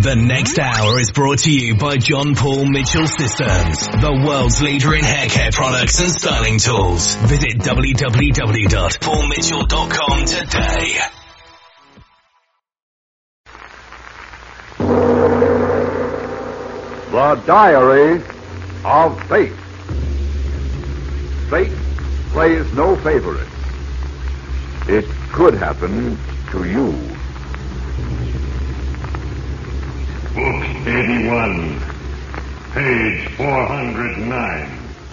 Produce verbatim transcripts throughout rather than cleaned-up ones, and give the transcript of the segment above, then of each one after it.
The next hour is brought to you by John Paul Mitchell Systems, the world's leader in hair care products and styling tools. Visit w w w dot paul mitchell dot com today. The Diary of Fate. Fate plays no favorites. It could happen to you. Book eighty-one, page four hundred nine.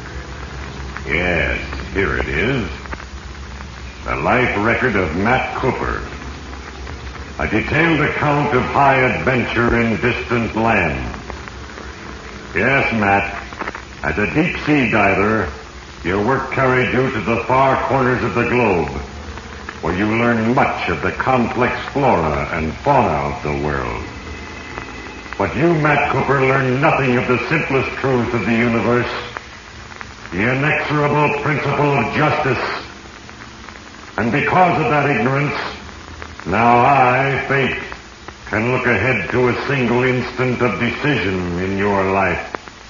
Yes, here it is. The life record of Matt Cooper. A detailed account of high adventure in distant lands. Yes, Matt, as a deep-sea diver, your work carried you to the far corners of the globe, where you learned much of the complex flora and fauna of the world. But you, Matt Cooper, learned nothing of the simplest truths of the universe, the inexorable principle of justice. And because of that ignorance, now I, Fate, can look ahead to a single instant of decision in your life.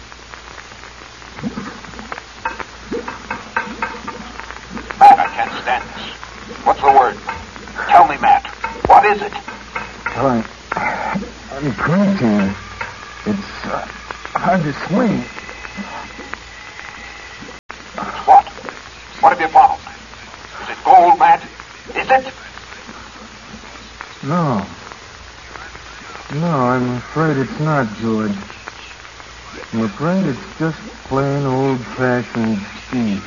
Matt, I can't stand this. What's the word? Tell me, Matt. What is it? I'm, I'm crazy. It's uh, hard to sleep. What? What have you found? Is it gold, Matt? Is it? No. No, I'm afraid it's not, George. I'm afraid it's just plain old-fashioned speed.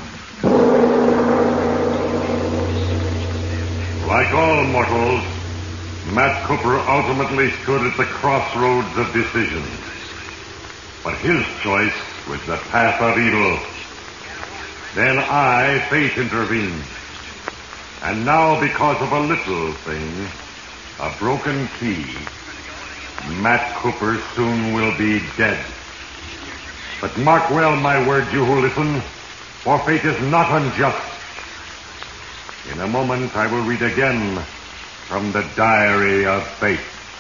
Like all mortals, Matt Cooper ultimately stood at the crossroads of decisions. But his choice was the path of evil. Then I, Fate, intervened. And now, because of a little thing, a broken key, Matt Cooper soon will be dead. But mark well my words, you who listen, for fate is not unjust. In a moment, I will read again from the Diary of Fate.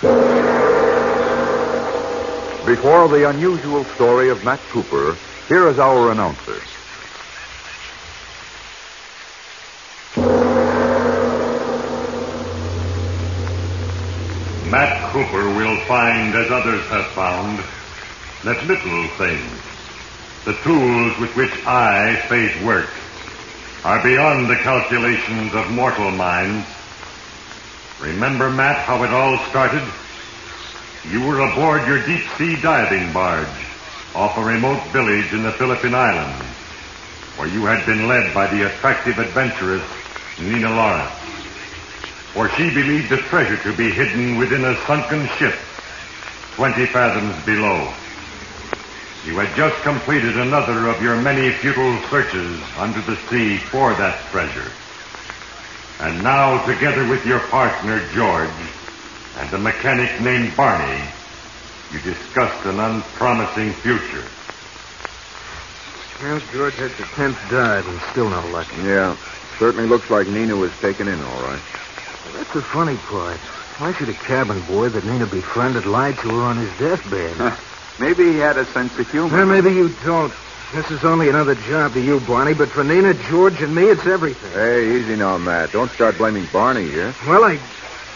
Before the unusual story of Matt Cooper, here is our announcer. Matt Cooper will find, as others have found, that little things, the tools with which I, Fate, work, are beyond the calculations of mortal minds. Remember, Matt, how it all started? You were aboard your deep-sea diving barge off a remote village in the Philippine Islands, where you had been led by the attractive adventuress Nina Lawrence. For she believed the treasure to be hidden within a sunken ship twenty fathoms below. You had just completed another of your many futile searches under the sea for that treasure. And now, together with your partner, George, and a mechanic named Barney, you discussed an unpromising future. Well, George had the tenth dive and still no luck. Yeah, certainly looks like Nina was taken in all right. Well, that's the funny part. Why should a cabin boy that Nina befriended lie to her on his deathbed? Maybe he had a sense of humor. Well, maybe you don't. This is only another job to you, Barney, but for Nina, George, and me, it's everything. Hey, easy now, Matt. Don't start blaming Barney here. Well, I...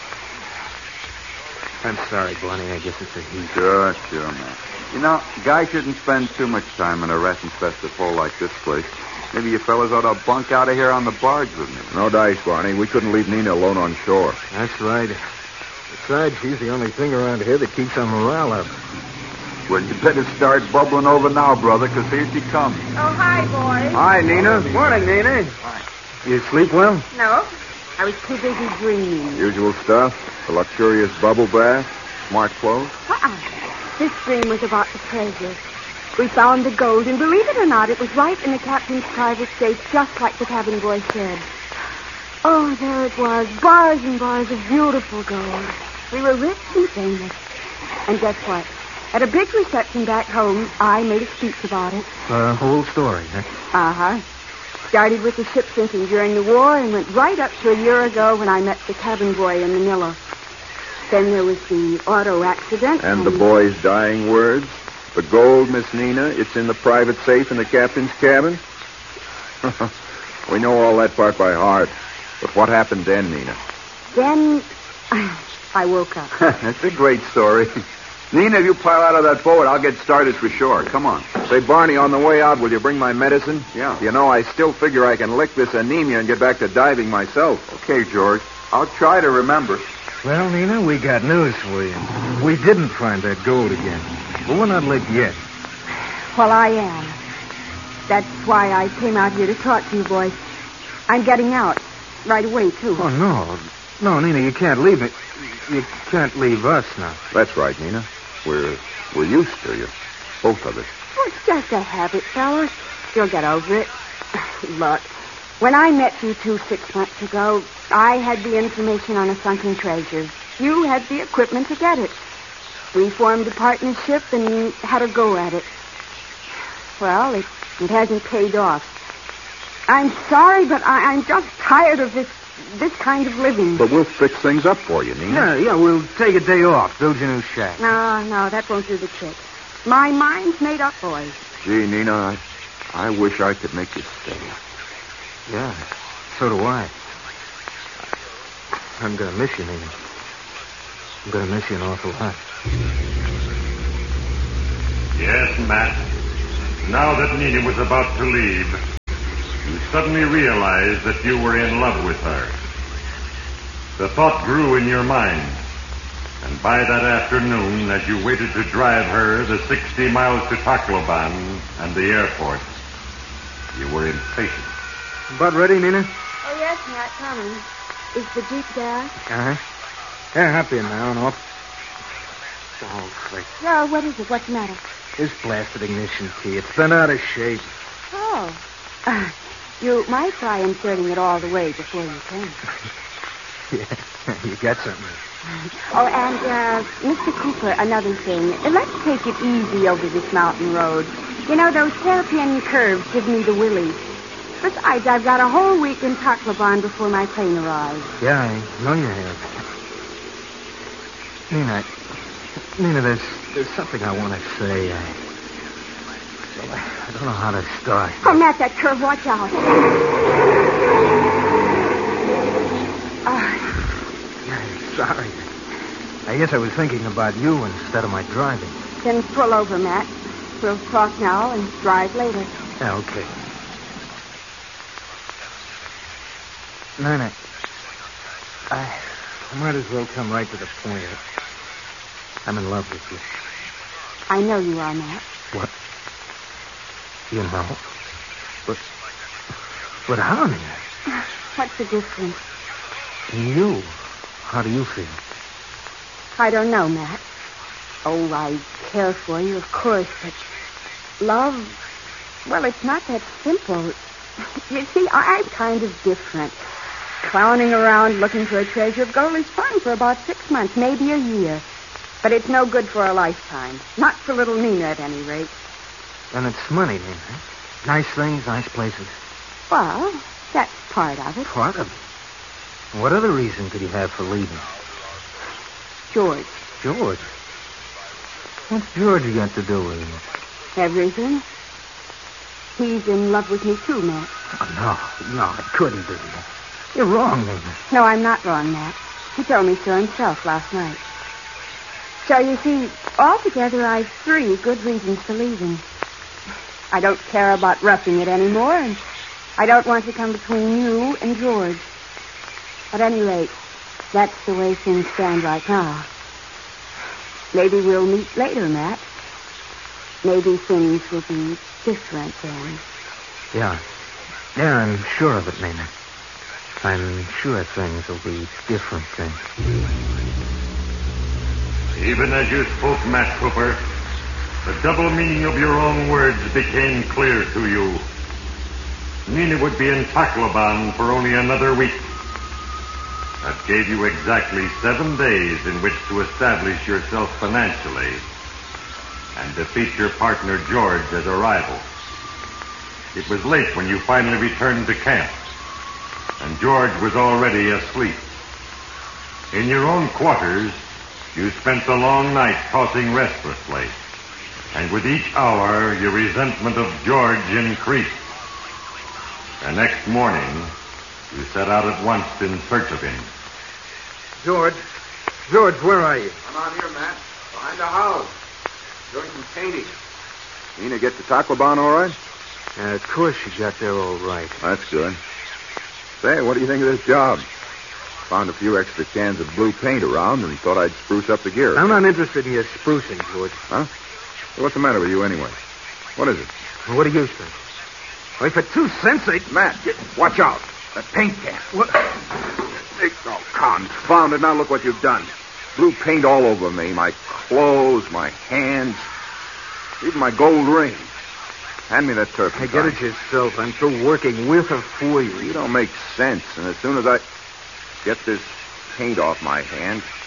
I'm sorry, Barney. I guess it's a he. Sure, sure, Matt. You know, guys shouldn't spend too much time in a rat-infested hole like this place. Maybe you fellas ought to bunk out of here on the barge with me. No dice, Barney. We couldn't leave Nina alone on shore. That's right. Besides, she's the only thing around here that keeps our morale up. Well, you better start bubbling over now, brother, because here she comes. Oh, hi, boys. Hi, Nina. Morning, Nina. Hi. You sleep well? No, I was too busy dreaming. Usual stuff. A luxurious bubble bath. Smart clothes. Uh-uh. This dream was about the treasure. We found the gold, and believe it or not, it was right in the captain's private safe, just like the cabin boy said. Oh, there it was, bars and bars of beautiful gold. We were rich and famous. And guess what? At a big reception back home, I made a speech about it. The whole story, huh? Uh-huh. Started with the ship sinking during the war and went right up to a year ago when I met the cabin boy in Manila. Then there was the auto accident. And the boy's dying words. The gold, Miss Nina, it's in the private safe in the captain's cabin. We know all that part by heart. But what happened then, Nina? Then I woke up. That's a great story. Nina, if you pile out of that boat, I'll get started for sure. Come on. Say, Barney, on the way out, will you bring my medicine? Yeah. You know, I still figure I can lick this anemia and get back to diving myself. Okay, George. I'll try to remember. Well, Nina, we got news for you. We didn't find that gold again. But we're not licked yet. Well, I am. That's why I came out here to talk to you boys. I'm getting out. Right away, too. Oh, no. No, Nina, you can't leave me. You can't leave us now. That's right, Nina. We're we're used to you. Both of us. Oh, it's just a habit, fellas. You'll get over it. Look, when I met you two six months ago, I had the information on a sunken treasure. You had the equipment to get it. We formed a partnership and had a go at it. Well, it, it hasn't paid off. I'm sorry, but I, I'm just tired of this this kind of living. But we'll fix things up for you, Nina. Yeah, yeah, we'll take a day off, build your new shack. No, no, that won't do the trick. My mind's made up, boys. Gee, Nina, I, I wish I could make you stay. Yeah, so do I. I'm going to miss you, Nina. I'm going to miss you an awful lot. Yes, Matt. Now that Nina was about to leave, you suddenly realized that you were in love with her. The thought grew in your mind, and by that afternoon, as you waited to drive her the sixty miles to Tacloban and the airport, you were impatient. About ready, Nina? Oh, yes, Matt, coming. Is the Jeep there? Uh-huh. Yeah, happy now and off. Oh, frick. Yeah, what is it? What's the matter? This blasted ignition key. It's been out of shape. Oh. Uh, you might try inserting it all the way before you came. Yeah, you got something. Oh, and, uh, Mister Cooper, another thing. Let's take it easy over this mountain road. You know, those hairpin curves give me the willies. Besides, I've got a whole week in Tacloban before my plane arrives. Yeah, I know you have. Nina, Nina, there's there's something I want to say. I, well, I don't know how to start. Oh, Matt, that curve, watch out. Uh, I'm sorry. I guess I was thinking about you instead of my driving. Then pull over, Matt. We'll talk now and drive later. Yeah, okay. Nina, I might as well come right to the point. I'm in love with you. I know you are, Matt. What? You know? But, but how, Nina? What's the difference? You. How do you feel? I don't know, Matt. Oh, I care for you, of course, but love, well, it's not that simple. You see, I'm kind of different. Clowning around looking for a treasure of gold is fun for about six months, maybe a year. But it's no good for a lifetime. Not for little Nina, at any rate. And it's money, Nina. Nice things, nice places. Well, that's part of it. Part of it? What other reason could you have for leaving? George. George? What's George got to do with it? Everything. He's in love with me, too, Matt. Oh, no. No, it couldn't be. You're wrong, Nina. No, I'm not wrong, Matt. He told me so himself last night. So, you see, altogether, I've three good reasons for leaving. I don't care about roughing it anymore, and I don't want to come between you and George. At any rate, that's the way things stand right now. Maybe we'll meet later, Matt. Maybe things will be different then. Yeah. Yeah, I'm sure of it, Nina. I'm sure things will be different then. Even as you spoke, Matt Cooper, the double meaning of your own words became clear to you. Nina would be in Tacloban for only another week. That gave you exactly seven days in which to establish yourself financially and defeat your partner George as a rival. It was late when you finally returned to camp, and George was already asleep. In your own quarters, You spent the long night tossing restlessly. And with each hour, your resentment of George increased. The next morning, you set out at once in search of him. George. George, where are you? I'm out here, Matt. Behind the house. Doing some painting. Nina get to Taco Barn all right? Uh, of course she got there all right. That's good. Say, what do you think of this job? Found a few extra cans of blue paint around and thought I'd spruce up the gear. I'm not interested in your sprucing, George. Huh? What's the matter with you anyway? What is it? Well, what do you think? Why, for two cents, they... Matt, get, watch out. That paint can. What? Oh, confound it. Now look what you've done. Blue paint all over me. My clothes, my hands, even my gold ring. Hand me that turpentine. Hey, get it yourself. I'm through working with or for you. You don't make sense. And as soon as I get this paint off my hands,